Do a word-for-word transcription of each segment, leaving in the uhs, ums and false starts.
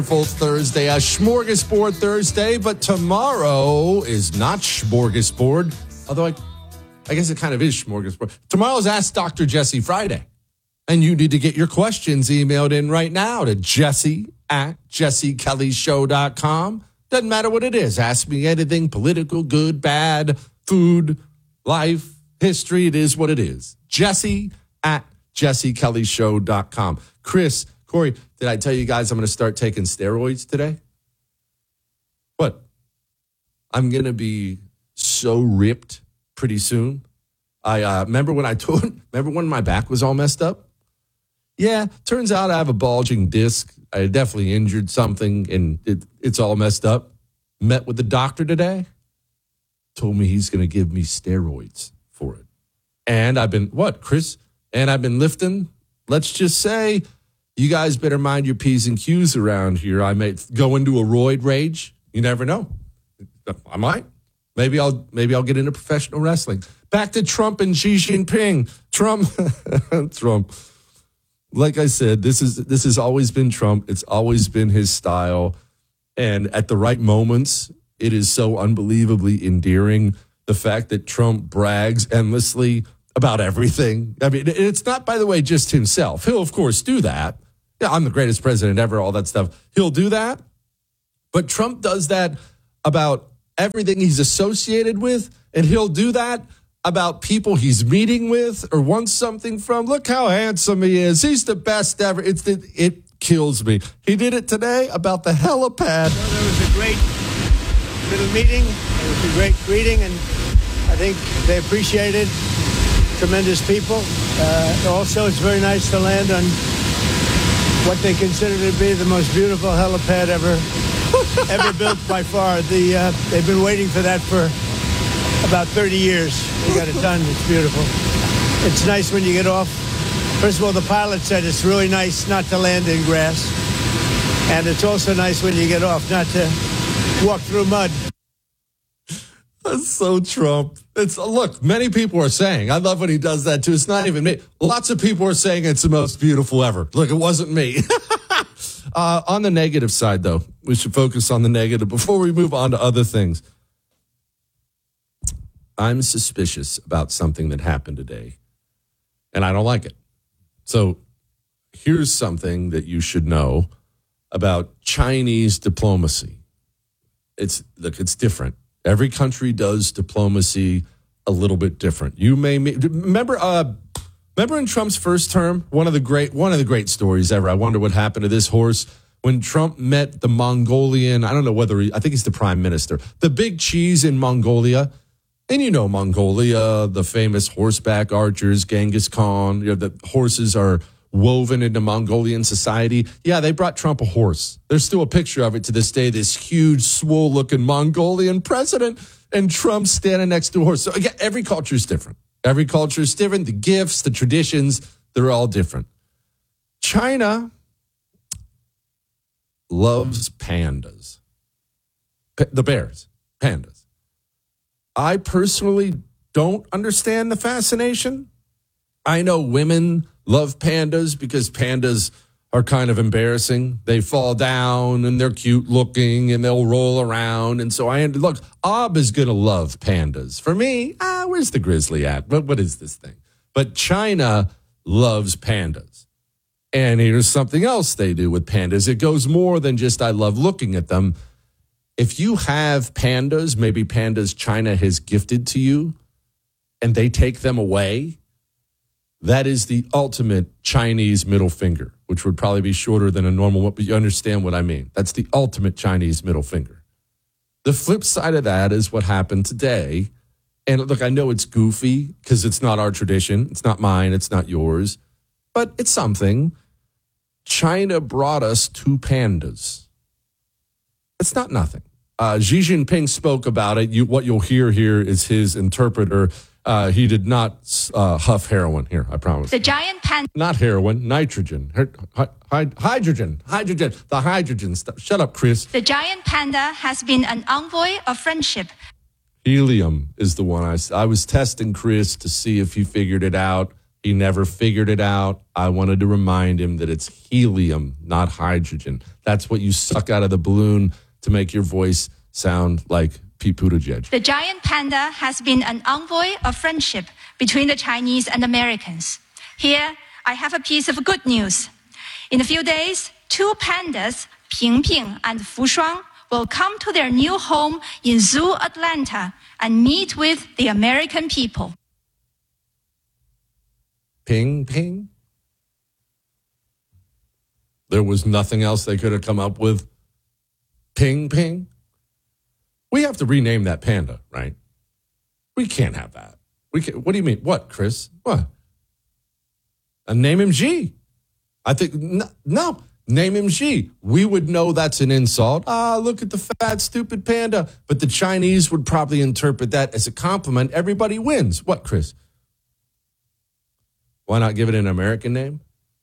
Full Thursday, a smorgasbord Thursday, but tomorrow is not smorgasbord, although I, I guess it kind of is smorgasbord. Tomorrow's Ask Doctor Jesse Friday, and you need to get your questions emailed in right now to Jesse at jesse kelly show dot com. Doesn't matter what it is. Ask me anything, political, good, bad, food, life, history. It is what it is. Jesse at jesse kelly show dot com. Chris, Corey, did I tell you guys I'm going to start taking steroids today? What? I'm going to be so ripped pretty soon. I uh, remember when I told, remember when my back was all messed up? Yeah, turns out I have a bulging disc. I definitely injured something, and it, it's all messed up. Met with the doctor today. Told me he's going to give me steroids for it. And I've been, what, Chris? And I've been lifting. Let's just say, you guys better mind your P's and Q's around here. I may go into a roid rage. You never know. I might. Maybe I'll maybe I'll get into professional wrestling. Back to Trump and Xi Jinping. Trump, Trump. Like I said, this is this has always been Trump. It's always been his style. And at the right moments, it is so unbelievably endearing. The fact that Trump brags endlessly about everything. I mean, it's not, by the way, just himself. He'll, of course, do that. Yeah, I'm the greatest president ever, all that stuff. He'll do that. But Trump does that about everything he's associated with, and he'll do that about people he's meeting with or wants something from. Look how handsome he is. He's the best ever. It's the, it kills me. He did it today about the helipad. So there was a great little meeting. It was a great greeting, and I think they appreciate it. Tremendous people. Uh, also, it's very nice to land on what they consider to be the most beautiful helipad ever ever built by far. The uh, they've been waiting for that for about thirty years. We got it done. It's beautiful. It's nice when you get off. First of all, the pilot said it's really nice not to land in grass, and it's also nice when you get off not to walk through mud. That's so Trump. It's look, many people are saying, I love when he does that too. It's not even me. Lots of people are saying it's the most beautiful ever. Look, it wasn't me. uh, on the negative side, though, we should focus on the negative before we move on to other things. I'm suspicious about something that happened today, and I don't like it. So here's something that you should know about Chinese diplomacy. It's look, it's different. Every country does diplomacy a little bit different. You may remember, uh, remember in Trump's first term, one of the great, one of the great stories ever. I wonder what happened to this horse when Trump met the Mongolian. I don't know whether he, I think he's the prime minister, the big cheese in Mongolia. And you know, Mongolia, the famous horseback archers, Genghis Khan. You know, the horses are woven into Mongolian society. Yeah, they brought Trump a horse. There's still a picture of it to this day, this huge, swole-looking Mongolian president, and Trump standing next to a horse. So again, every culture is different. Every culture is different. The gifts, the traditions, they're all different. China loves pandas. Pa- the bears, pandas. I personally don't understand the fascination. I know women love pandas because pandas are kind of embarrassing. They fall down and they're cute looking and they'll roll around. And so I look, Ob is going to love pandas. For me, ah, where's the grizzly at? What, what is this thing? But China loves pandas. And here's something else they do with pandas. It goes more than just I love looking at them. If you have pandas, maybe pandas China has gifted to you, and they take them away, that is the ultimate Chinese middle finger, which would probably be shorter than a normal one, but you understand what I mean. That's the ultimate Chinese middle finger. The flip side of that is what happened today. And look, I know it's goofy because it's not our tradition. It's not mine. It's not yours. But it's something. China brought us two pandas. It's not nothing. Uh, Xi Jinping spoke about it. You, what you'll hear here is his interpreter. Uh, he did not uh, huff heroin here, I promise. The giant panda. Not heroin, nitrogen. Hi, hi, hydrogen. Hydrogen. The hydrogen stuff. Shut up, Chris. The giant panda has been an envoy of friendship. Helium is the one I, I was testing Chris to see if he figured it out. He never figured it out. I wanted to remind him that it's helium, not hydrogen. That's what you suck out of the balloon to make your voice sound like Pete Buttigieg. The giant panda has been an envoy of friendship between the Chinese and Americans. Here, I have a piece of good news. In a few days, two pandas, Ping Ping and Fu Shuang, will come to their new home in Zoo Atlanta and meet with the American people. Ping, ping. There was nothing else they could have come up with. Ping, ping. We have to rename that panda, right? We can't have that. We can, what do you mean? What, Chris? What? And name him G. I think, no, no, name him G. We would know that's an insult. Ah, look at the fat, stupid panda. But the Chinese would probably interpret that as a compliment. Everybody wins. What, Chris? Why not give it an American name?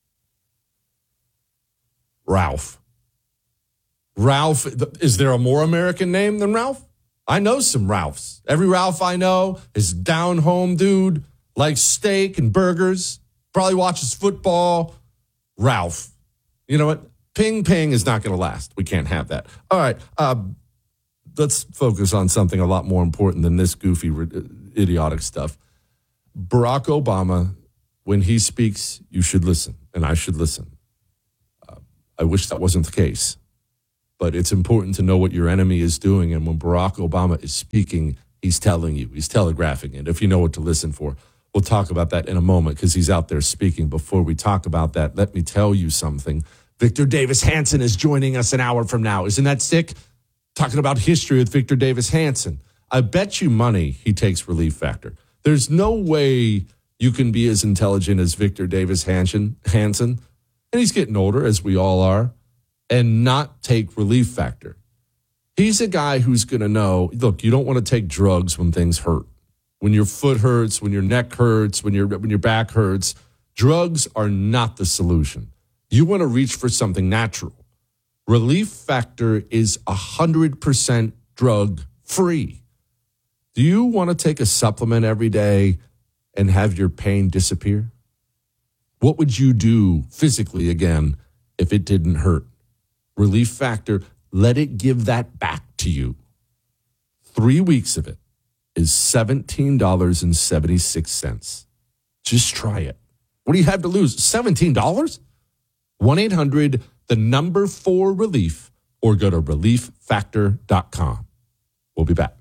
Ralph. Ralph, is there a more American name than Ralph? I know some Ralphs. Every Ralph I know is down home dude, likes steak and burgers, probably watches football. Ralph. You know what? Ping Ping is not going to last. We can't have that. All right. Uh, let's focus on something a lot more important than this goofy, idiotic stuff. Barack Obama, when he speaks, you should listen, and I should listen. Uh, I wish that wasn't the case. But it's important to know what your enemy is doing. And when Barack Obama is speaking, he's telling you, he's telegraphing it, if you know what to listen for. We'll talk about that in a moment because he's out there speaking. Before we talk about that, let me tell you something. Victor Davis Hanson is joining us an hour from now. Isn't that sick? Talking about history with Victor Davis Hanson. I bet you money he takes Relief Factor. There's no way you can be as intelligent as Victor Davis Hanson, Hanson, and he's getting older, as we all are, and not take Relief Factor. He's a guy who's going to know, look, you don't want to take drugs when things hurt. When your foot hurts, when your neck hurts, when your when your back hurts, drugs are not the solution. You want to reach for something natural. Relief Factor is one hundred percent drug-free. Do you want to take a supplement every day and have your pain disappear? What would you do physically, again, if it didn't hurt? Relief Factor, let it give that back to you. Three weeks of it is seventeen dollars and seventy-six cents. Just try it. What do you have to lose? seventeen dollars? one eight hundred, the number four relief, or go to relief factor dot com. We'll be back.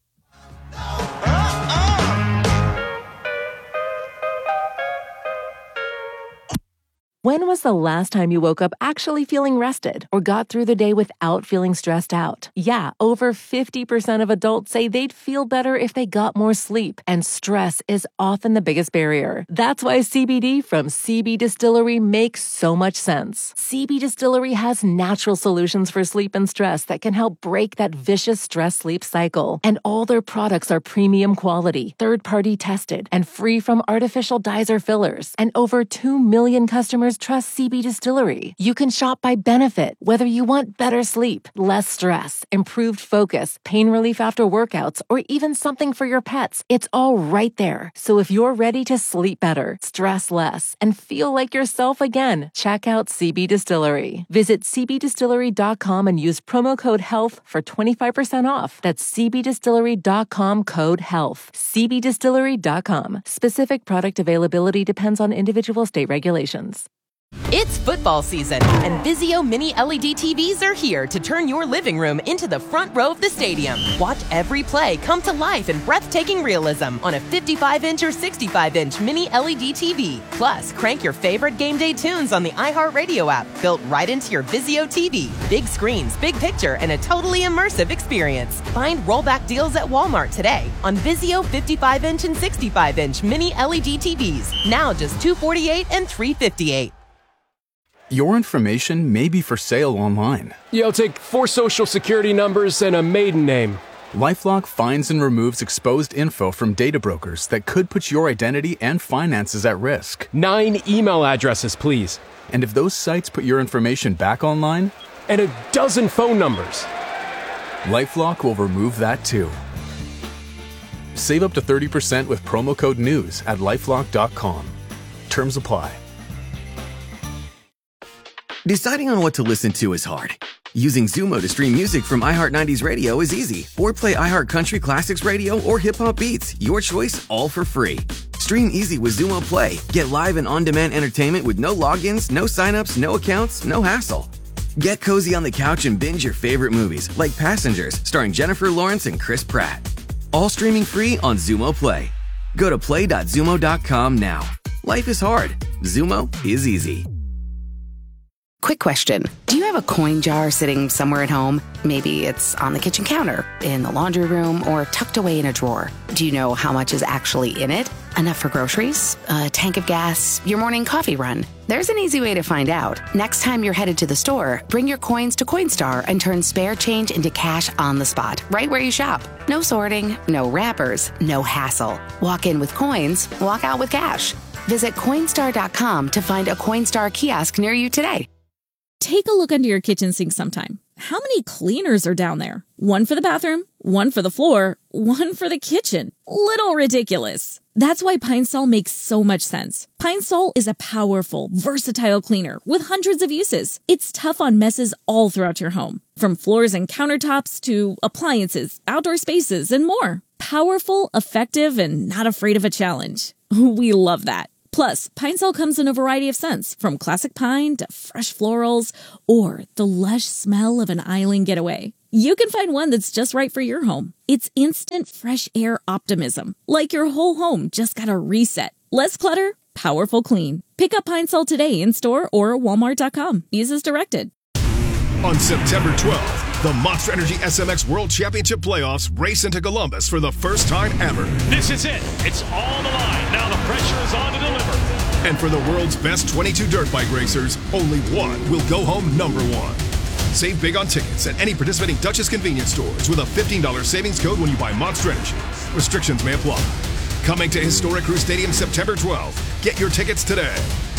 When was the last time you woke up actually feeling rested or got through the day without feeling stressed out? Yeah, over fifty percent of adults say they'd feel better if they got more sleep, and stress is often the biggest barrier. That's why C B D from C B Distillery makes so much sense. C B Distillery has natural solutions for sleep and stress that can help break that vicious stress-sleep cycle. And all their products are premium quality, third-party tested, and free from artificial dyes or fillers. And over two million customers trust C B Distillery. You can shop by benefit, whether you want better sleep, less stress, improved focus, pain relief after workouts, or even something for your pets. It's all right there. So if you're ready to sleep better, stress less, and feel like yourself again, check out C B Distillery. Visit c b distillery dot com and use promo code HEALTH for twenty-five percent off. That's c b distillery dot com code HEALTH. c b distillery dot com. Specific product availability depends on individual state regulations. It's football season, and Vizio Mini L E D T Vs are here to turn your living room into the front row of the stadium. Watch every play come to life in breathtaking realism on a fifty-five inch or sixty-five inch Mini L E D T V. Plus, crank your favorite game day tunes on the iHeartRadio app, built right into your Vizio T V. Big screens, big picture, and a totally immersive experience. Find rollback deals at Walmart today on Vizio fifty-five inch and sixty-five inch Mini L E D T Vs. Now just two hundred forty-eight dollars and three hundred fifty-eight dollars. Your information may be for sale online. Yeah, I'll take four social security numbers and a maiden name. LifeLock finds and removes exposed info from data brokers that could put your identity and finances at risk. Nine email addresses, please. And if those sites put your information back online? And a dozen phone numbers. LifeLock will remove that too. Save up to thirty percent with promo code NEWS at lifelock dot com. Terms apply. Deciding on what to listen to is hard. Using Zumo to stream music from iHeart nineties Radio is easy. Or play iHeart Country Classics Radio or Hip Hop Beats. Your choice, all for free. Stream easy with Zumo Play. Get live and on-demand entertainment with no logins, no signups, no accounts, no hassle. Get cozy on the couch and binge your favorite movies, like Passengers, starring Jennifer Lawrence and Chris Pratt. All streaming free on Zumo Play. Go to play dot zumo dot com now. Life is hard. Zumo is easy. Quick question. Do you have a coin jar sitting somewhere at home? Maybe it's on the kitchen counter, in the laundry room, or tucked away in a drawer. Do you know how much is actually in it? Enough for groceries? A tank of gas? Your morning coffee run? There's an easy way to find out. Next time you're headed to the store, bring your coins to Coinstar and turn spare change into cash on the spot, right where you shop. No sorting, no wrappers, no hassle. Walk in with coins, walk out with cash. Visit Coinstar dot com to find a Coinstar kiosk near you today. Take a look under your kitchen sink sometime. How many cleaners are down there? One for the bathroom, one for the floor, one for the kitchen. Little ridiculous. That's why Pine Sol makes so much sense. Pine Sol is a powerful, versatile cleaner with hundreds of uses. It's tough on messes all throughout your home, from floors and countertops to appliances, outdoor spaces, and more. Powerful, effective, and not afraid of a challenge. We love that. Plus, Pine Sol comes in a variety of scents, from classic pine to fresh florals, or the lush smell of an island getaway. You can find one that's just right for your home. It's instant fresh air optimism, like your whole home just got a reset. Less clutter, powerful clean. Pick up Pine Sol today in store or walmart dot com. Use as directed. On September twelfth, the Monster Energy S M X World Championship Playoffs race into Columbus for the first time ever. This is it. It's all on the line. Now the pressure is on to deliver. And for the world's best twenty-two dirt bike racers, only one will go home number one. Save big on tickets at any participating Duchess convenience stores with a fifteen dollars savings code when you buy Monster Energy. Restrictions may apply. Coming to Historic Crew Stadium September twelfth. Get your tickets today.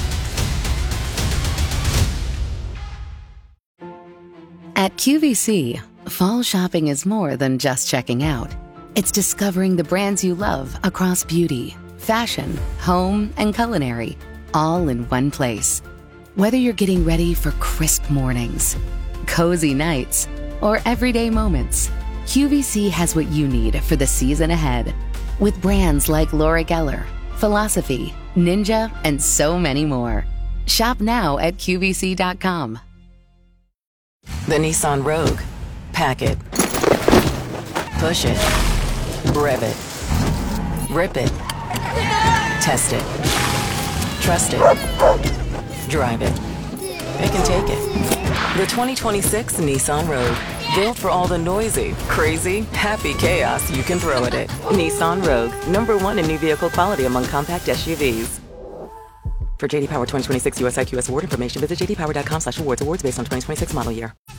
At Q V C, fall shopping is more than just checking out. It's discovering the brands you love across beauty, fashion, home, and culinary, all in one place. Whether you're getting ready for crisp mornings, cozy nights, or everyday moments, Q V C has what you need for the season ahead. With brands like Laura Geller, Philosophy, Ninja, and so many more. Shop now at Q V C dot com. The Nissan Rogue. Pack it. Push it. Rev it. Rip it. Test it. Trust it. Drive it. It can take it. The twenty twenty-six Nissan Rogue. Built for all the noisy, crazy, happy chaos you can throw at it. Nissan Rogue. Number one in new vehicle quality among compact S U Vs. For J D Power twenty twenty-six U S I Q S award information, visit j d power dot com slash awards. Awards based on twenty twenty-six model year.